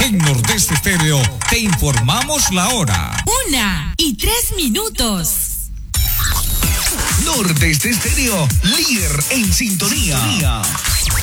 En Nordeste Estéreo te informamos la hora. 1:03. Nordeste Estéreo, líder en sintonía.